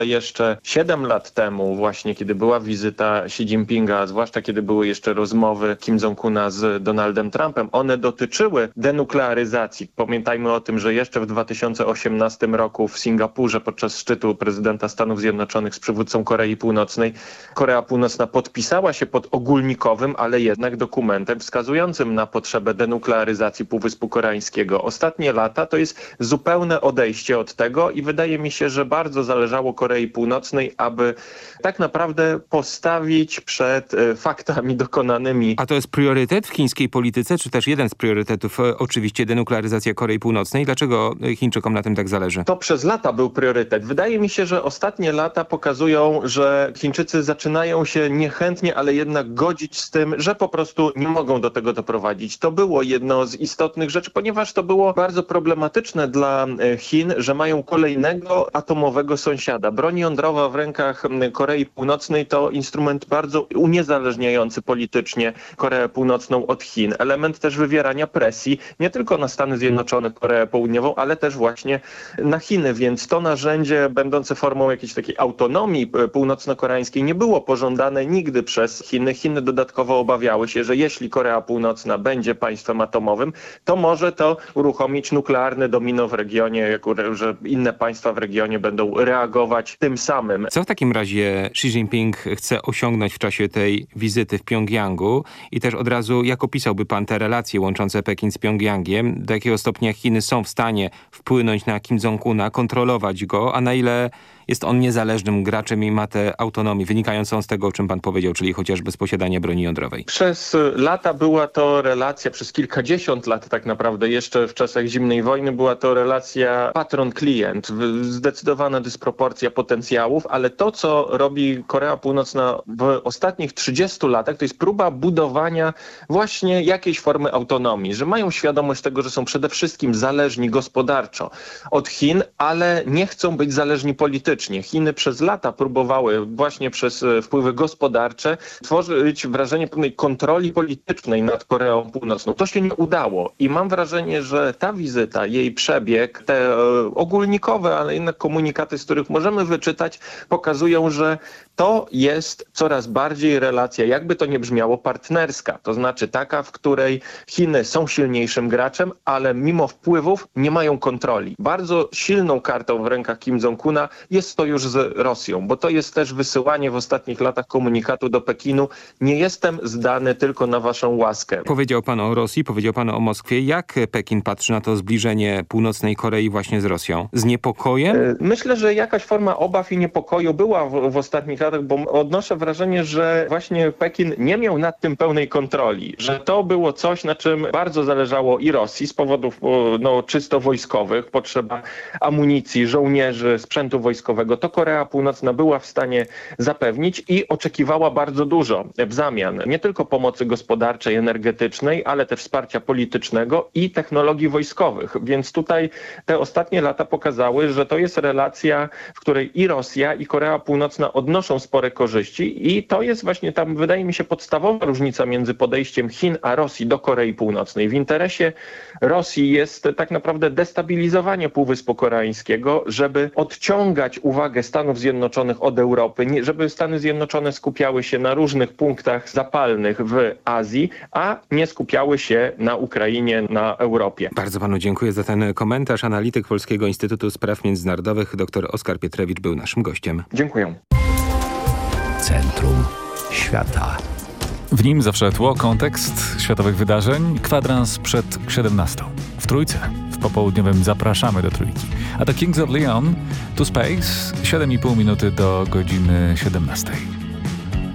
jeszcze 7 lat temu, właśnie kiedy była wizyta Xi Jinpinga, zwłaszcza kiedy były jeszcze rozmowy Kim Jong-una z Donaldem Trumpem, one dotyczyły denuklearyzacji. Pamiętajmy o tym, że jeszcze w 2018 roku w Singapurze podczas szczytu prezydenta Stanów Zjednoczonych z przywódcą Korei Północnej, Korea Północna podpisała się pod ogólnikowym, ale jednak dokumentem wskazującym na potrzebę denuklearyzacji Półwyspu Koreańskiego. Ostatnie lata to jest zupełne odejście od tego i wydaje mi się, że bardzo zależało Korei Północnej, aby tak naprawdę postawić przed faktami dokonanymi. A to jest priorytet w chińskiej polityce, czy też jeden z priorytetów oczywiście denuklearyzacja Korei Północnej? Dlaczego Chińczykom na tym tak zależy? To przez lata był priorytet. Wydaje mi się, że ostatnie lata pokazują, że Chińczycy zaczynają się niechętnie, ale jednak godzić z tym, że po prostu nie mogą do tego doprowadzić. To było jedno z istotnych rzeczy, ponieważ to było bardzo problematyczne dla Chin, że mają kolejnego atomowego sąsiada. Broń jądrowa w rękach Korei Północnej to instrument bardzo uniezależniający politycznie Koreę Północną od Chin. Element też wywierania presji nie tylko na Stany Zjednoczone, Koreę Południową, ale też właśnie na Chiny, więc to narzędzie będące formą jakiejś takiej autonomii północno-koreańskiej nie było pożądane nigdy przez Chiny. Chiny dodatkowo obawiały się, że jeśli Korea Północna będzie państwem atomowym, to może to uruchomić nuklearne domino w regionie, że inne państwa w regionie będą reagować tym samym. Co w takim razie Xi Jinping chce osiągnąć w czasie tej wizyty w Pjongjangu? I też od razu, jak opisałby pan te relacje łączące Pekin z Pjongjangiem? Do jakiego stopnia Chiny są w stanie wpłynąć na Kim Jong-una, kontrolować go, a na ile jest on niezależnym graczem i ma tę autonomię wynikającą z tego, o czym pan powiedział, czyli chociażby z posiadania broni jądrowej? Przez lata była to relacja, przez kilkadziesiąt lat tak naprawdę, jeszcze w czasach zimnej wojny była to relacja patron-klient, zdecydowana dysproporcja potencjałów, ale to, co robi Korea Północna w ostatnich 30 latach, to jest próba budowania właśnie jakiejś formy autonomii, że mają świadomość tego, że są przede wszystkim zależni gospodarczo od Chin, ale nie chcą być zależni politycznie. Chiny przez lata próbowały właśnie przez wpływy gospodarcze tworzyć wrażenie pewnej kontroli politycznej nad Koreą Północną. To się nie udało i mam wrażenie, że ta wizyta, jej przebieg, te ogólnikowe, ale jednak komunikaty, z których możemy wyczytać, pokazują, że to jest coraz bardziej relacja, jakby to nie brzmiało, partnerska. To znaczy taka, w której Chiny są silniejszym graczem, ale mimo wpływów nie mają kontroli. Bardzo silną kartą w rękach Kim Jong-una jest sojusz z Rosją, bo to jest też wysyłanie w ostatnich latach komunikatu do Pekinu: nie jestem zdany tylko na waszą łaskę. Powiedział pan o Rosji, powiedział pan o Moskwie. Jak Pekin patrzy na to zbliżenie północnej Korei właśnie z Rosją? Z niepokojem? Myślę, że jakaś forma obaw i niepokoju była w ostatnich latach, bo odnoszę wrażenie, że właśnie Pekin nie miał nad tym pełnej kontroli, że to było coś, na czym bardzo zależało i Rosji z powodów czysto wojskowych, potrzeba amunicji, żołnierzy, sprzętu wojskowego. To Korea Północna była w stanie zapewnić i oczekiwała bardzo dużo w zamian. Nie tylko pomocy gospodarczej, energetycznej, ale też wsparcia politycznego i technologii wojskowych. Więc tutaj te ostatnie lata pokazały, że to jest relacja, w której i Rosja, i Korea Północna odnoszą spore korzyści i to jest właśnie tam, wydaje mi się, podstawowa różnica między podejściem Chin a Rosji do Korei Północnej. W interesie Rosji jest tak naprawdę destabilizowanie Półwyspu Koreańskiego, żeby odciągać uwagę Stanów Zjednoczonych od Europy, żeby Stany Zjednoczone skupiały się na różnych punktach zapalnych w Azji, a nie skupiały się na Ukrainie, na Europie. Bardzo panu dziękuję za ten komentarz. Analityk Polskiego Instytutu Spraw Międzynarodowych dr Oskar Pietrewicz był naszym gościem. Dziękuję. Centrum Świata. W nim zawsze tło, kontekst światowych wydarzeń, kwadrans przed 17. W Trójce, w popołudniowym zapraszamy do Trójki. A to Kings of Leon, To Space, 7,5 minuty do godziny 17.